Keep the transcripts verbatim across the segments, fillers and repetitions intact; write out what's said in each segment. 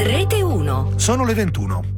Rete uno. Sono le ventuno.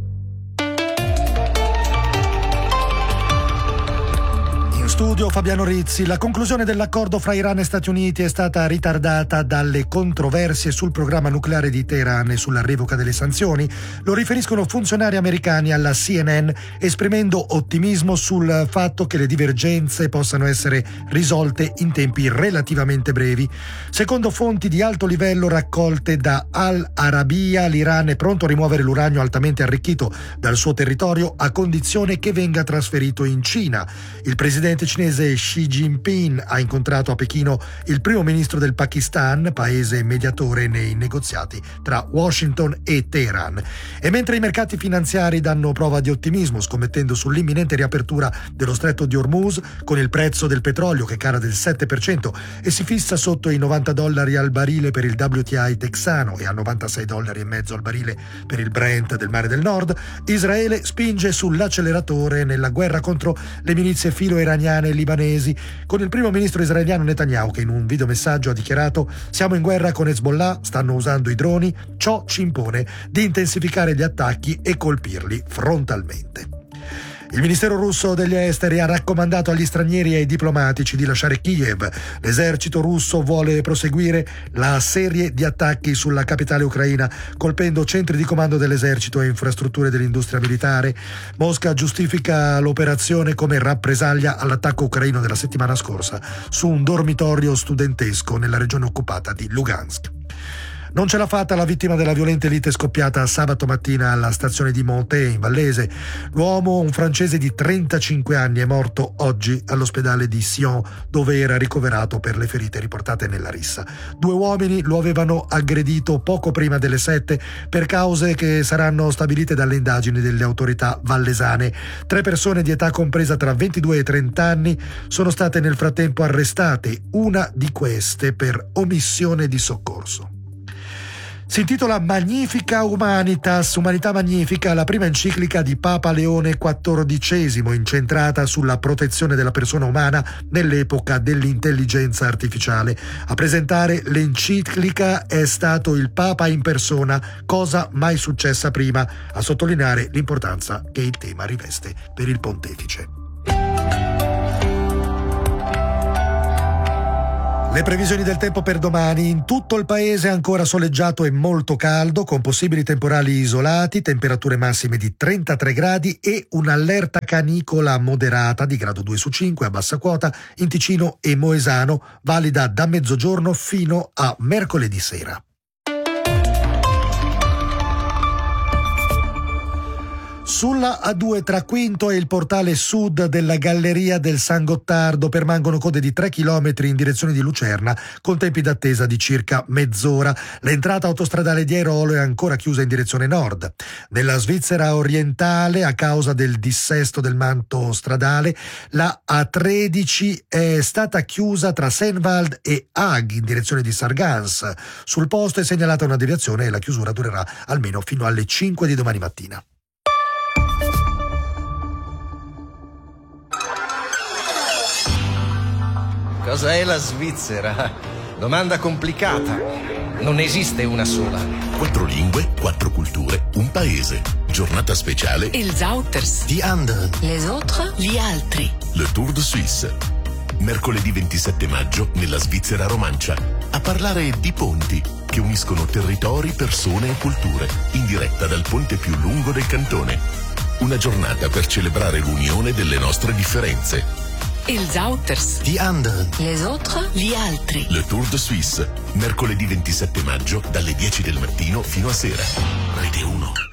Studio Fabiano Rizzi. La conclusione dell'accordo fra Iran e Stati Uniti è stata ritardata dalle controversie sul programma nucleare di Teheran e sulla revoca delle sanzioni. Lo riferiscono funzionari americani alla C N N, esprimendo ottimismo sul fatto che le divergenze possano essere risolte in tempi relativamente brevi. Secondo fonti di alto livello raccolte da Al Arabiya, l'Iran è pronto a rimuovere l'uranio altamente arricchito dal suo territorio a condizione che venga trasferito in Cina. Il presidente cinese Xi Jinping ha incontrato a Pechino il primo ministro del Pakistan, paese mediatore nei negoziati tra Washington e Teheran. E mentre i mercati finanziari danno prova di ottimismo, scommettendo sull'imminente riapertura dello stretto di Hormuz, con il prezzo del petrolio che cala del sette per cento e si fissa sotto i novanta dollari al barile per il W T I texano e a novantasei dollari e mezzo al barile per il Brent del Mare del Nord, Israele spinge sull'acceleratore nella guerra contro le milizie filo-iraniane e libanesi, con il primo ministro israeliano Netanyahu che in un videomessaggio ha dichiarato: siamo in guerra con Hezbollah, stanno usando i droni, ciò ci impone di intensificare gli attacchi e colpirli frontalmente. Il Ministero russo degli esteri ha raccomandato agli stranieri e ai diplomatici di lasciare Kiev. L'esercito russo vuole proseguire la serie di attacchi sulla capitale ucraina, colpendo centri di comando dell'esercito e infrastrutture dell'industria militare. Mosca giustifica l'operazione come rappresaglia all'attacco ucraino della settimana scorsa su un dormitorio studentesco nella regione occupata di Lugansk. Non ce l'ha fatta la vittima della violenta lite scoppiata sabato mattina alla stazione di Montet in Vallese. L'uomo, un francese di trentacinque anni, è morto oggi all'ospedale di Sion, dove era ricoverato per le ferite riportate nella rissa. Due uomini lo avevano aggredito poco prima delle sette per cause che saranno stabilite dalle indagini delle autorità vallesane. Tre persone di età compresa tra ventidue e trenta anni sono state nel frattempo arrestate, una di queste per omissione di soccorso. Si intitola Magnifica Humanitas, Umanità Magnifica, la prima enciclica di Papa Leone quattordicesimo, incentrata sulla protezione della persona umana nell'epoca dell'intelligenza artificiale. A presentare l'enciclica è stato il Papa in persona, cosa mai successa prima, a sottolineare l'importanza che il tema riveste per il pontefice. Le previsioni del tempo per domani: in tutto il paese ancora soleggiato e molto caldo, con possibili temporali isolati, temperature massime di trentatré gradi e un'allerta canicola moderata di grado due su cinque a bassa quota in Ticino e Moesano, valida da mezzogiorno fino a mercoledì sera. Sulla A due tra Quinto e il portale sud della Galleria del San Gottardo permangono code di tre chilometri in direzione di Lucerna, con tempi d'attesa di circa mezz'ora. L'entrata autostradale di Airolo è ancora chiusa in direzione nord. Nella Svizzera orientale, a causa del dissesto del manto stradale, la A tredici è stata chiusa tra Senwald e Haag in direzione di Sargans. Sul posto è segnalata una deviazione e la chiusura durerà almeno fino alle cinque di domani mattina. Cosa è la Svizzera? Domanda complicata. Non esiste una sola. Quattro lingue, quattro culture, un paese. Giornata speciale. Ils Auters. Die anderen. Les autres. Gli altri. Le Tour de Suisse. Mercoledì ventisette maggio nella Svizzera romancia. A parlare di ponti che uniscono territori, persone e culture. In diretta dal ponte più lungo del cantone. Una giornata per celebrare l'unione delle nostre differenze. Ils Auters. Die anderen. Les autres. Gli altri. Le Tour de Suisse. Mercoledì ventisette maggio dalle dieci del mattino fino a sera. Rete uno.